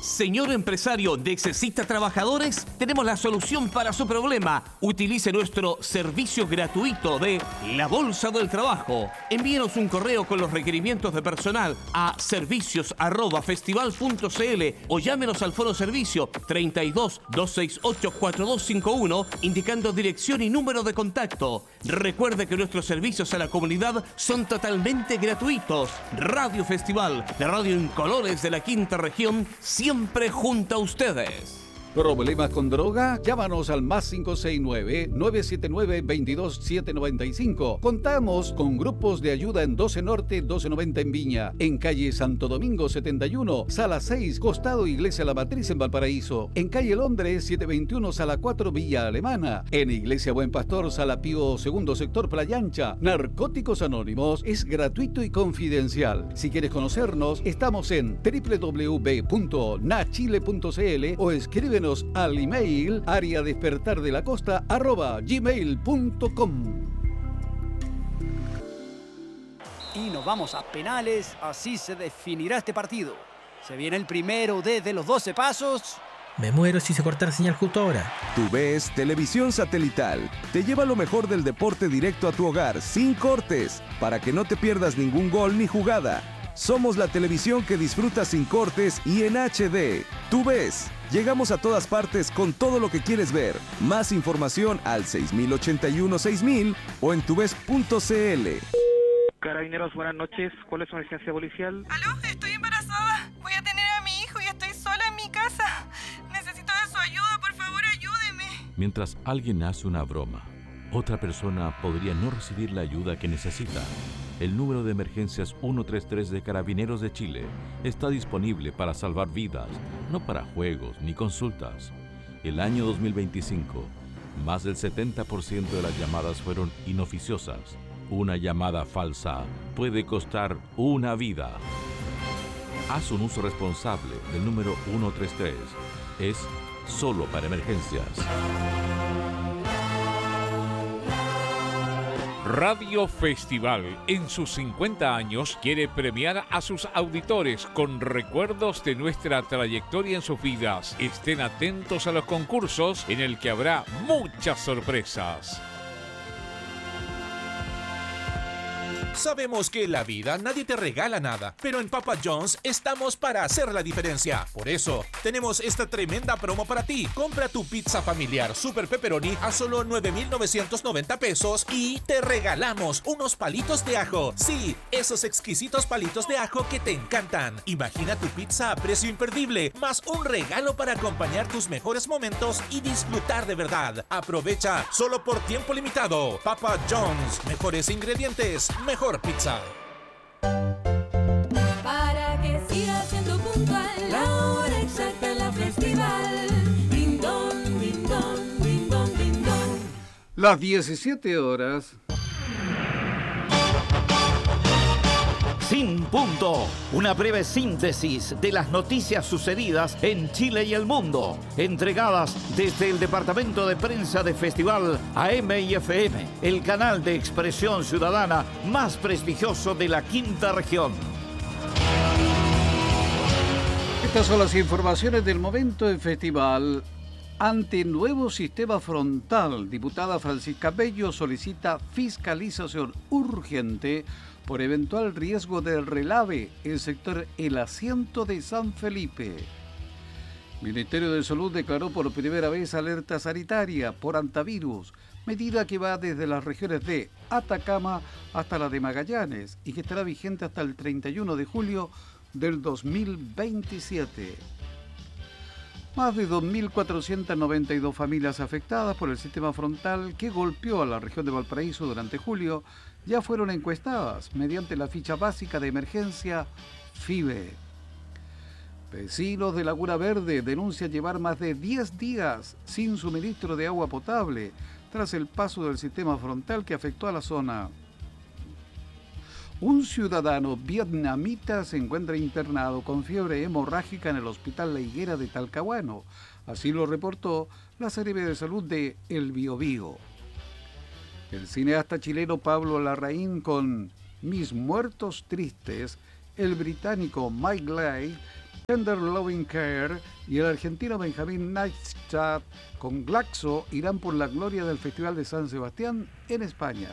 Señor empresario, ¿necesita trabajadores? Tenemos la solución para su problema. Utilice nuestro servicio gratuito de la Bolsa del Trabajo. Envíenos un correo con los requerimientos de personal a servicios@festival.cl o llámenos al Foro Servicio 32 268 4251 indicando dirección y número de contacto. Recuerde que nuestros servicios a la comunidad son totalmente gratuitos. Radio Festival, la radio en colores de la quinta región, siempre junto a ustedes. ¿Problemas con droga? Llámanos al más 569-979-22795. Contamos con grupos de ayuda en 12 Norte, 1290 en Viña, en calle Santo Domingo 71, sala 6, costado Iglesia La Matriz en Valparaíso, en calle Londres 721, sala 4, Villa Alemana, en Iglesia Buen Pastor, sala Pío II, sector Playa Ancha. Narcóticos Anónimos es gratuito y confidencial. Si quieres conocernos, estamos en www.nachile.cl o escríbenos al email areadespertardelacosta@gmail.com. Y nos vamos a penales, así se definirá este partido. Se viene el primero desde los 12 pasos. Me muero si se corta la señal justo ahora. TUVES Televisión Satelital te lleva lo mejor del deporte directo a tu hogar, sin cortes, para que no te pierdas ningún gol ni jugada. Somos la televisión que disfrutas sin cortes y en HD. TUVES. Llegamos a todas partes con todo lo que quieres ver. Más información al 6081-6000 o en tuves.cl. Carabineros, buenas noches. ¿Cuál es su emergencia policial? ¿Aló? Estoy embarazada. Voy a tener a mi hijo y estoy sola en mi casa. Necesito de su ayuda, por favor, ayúdeme. Mientras alguien hace una broma, otra persona podría no recibir la ayuda que necesita. El número de emergencias 133 de Carabineros de Chile está disponible para salvar vidas, no para juegos ni consultas. El año 2025, más del 70% de las llamadas fueron inoficiosas. Una llamada falsa puede costar una vida. Haz un uso responsable del número 133. Es solo para emergencias. Radio Festival, en sus 50 años, quiere premiar a sus auditores con recuerdos de nuestra trayectoria en sus vidas. Estén atentos a los concursos en el que habrá muchas sorpresas. Sabemos que en la vida nadie te regala nada, pero en Papa John's estamos para hacer la diferencia. Por eso, tenemos esta tremenda promo para ti. Compra tu pizza familiar Super Pepperoni a solo 9,990 pesos y te regalamos unos palitos de ajo. Sí, esos exquisitos palitos de ajo que te encantan. Imagina tu pizza a precio imperdible, más un regalo para acompañar tus mejores momentos y disfrutar de verdad. Aprovecha solo por tiempo limitado. Papa John's, mejores ingredientes, mejor pizza. Para que siga siendo puntual, la hora exacta en la festival. Ding dong, ding dong, ding dong, ding dong. Las 17 horas. Sin punto, una breve síntesis de las noticias sucedidas en Chile y el mundo, entregadas desde el Departamento de Prensa de Festival AM y FM, el canal de expresión ciudadana más prestigioso de la quinta región. Estas son las informaciones del momento en Festival. Ante nuevo sistema frontal, diputada Francisca Bello solicita fiscalización urgente por eventual riesgo de relave en sector El Asiento de San Felipe. Ministerio de Salud declaró por primera vez alerta sanitaria por hantavirus, medida que va desde las regiones de Atacama hasta la de Magallanes y que estará vigente hasta el 31 de julio del 2027. Más de 2.492 familias afectadas por el sistema frontal que golpeó a la región de Valparaíso durante julio ya fueron encuestadas mediante la ficha básica de emergencia FIBE. Vecinos de Laguna Verde denuncian llevar más de 10 días sin suministro de agua potable tras el paso del sistema frontal que afectó a la zona. Un ciudadano vietnamita se encuentra internado con fiebre hemorrágica en el Hospital La Higuera de Talcahuano. Así lo reportó la Seremi de Salud de El Biobío. El cineasta chileno Pablo Larraín con Mis Muertos Tristes, el británico Mike Leigh Tender Loving Care y el argentino Benjamín Neistat con Glaxo irán por la gloria del Festival de San Sebastián en España.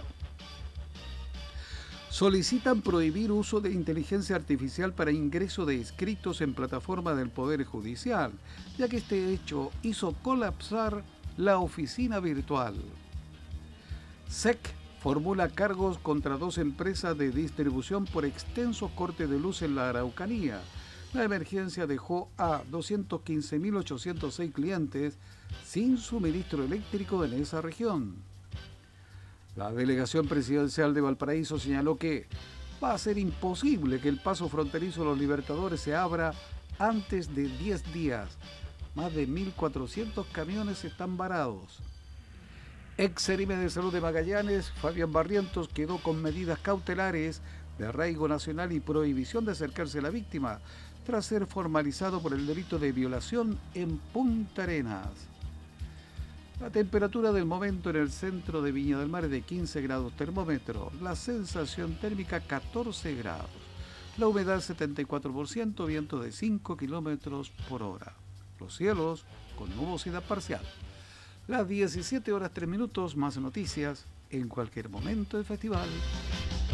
Solicitan prohibir uso de inteligencia artificial para ingreso de escritos en plataforma del Poder Judicial, ya que este hecho hizo colapsar la oficina virtual. SEC formula cargos contra 2 empresas de distribución por extenso corte de luz en la Araucanía. La emergencia dejó a 215.806 clientes sin suministro eléctrico en esa región. La delegación presidencial de Valparaíso señaló que va a ser imposible que el paso fronterizo de los Libertadores se abra antes de 10 días. Más de 1.400 camiones están varados. Ex Serime de Salud de Magallanes, Fabián Barrientos, quedó con medidas cautelares de arraigo nacional y prohibición de acercarse a la víctima, tras ser formalizado por el delito de violación en Punta Arenas. La temperatura del momento en el centro de Viña del Mar es de 15 grados termómetro, la sensación térmica 14 grados, la humedad 74%, viento de 5 kilómetros por hora. Los cielos con nubosidad parcial. Las 17 horas 3 minutos, más noticias en cualquier momento del festival.